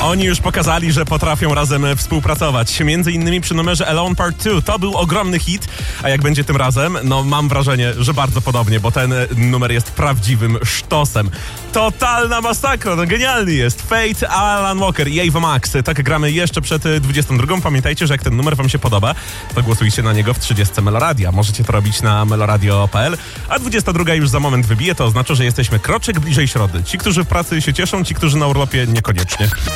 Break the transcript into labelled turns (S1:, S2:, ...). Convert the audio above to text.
S1: Oni już pokazali, że potrafią razem współpracować. Między innymi przy numerze Alone Part 2. To był ogromny hit, a jak będzie tym razem? No mam wrażenie, że bardzo podobnie, bo ten numer jest prawdziwym sztosem. Totalna masakra, no genialny jest. Fate, Alan Walker i Ava Max. Tak gramy jeszcze przed 22. Pamiętajcie, że jak ten numer wam się podoba, to głosujcie na niego w 30 Meloradia. Możecie to robić na meloradio.pl, a 22 już za moment wybije, to oznacza, że jesteśmy kroczek bliżej środy. Ci, którzy w pracy się cieszą, ci, którzy na urlopie niekoniecznie.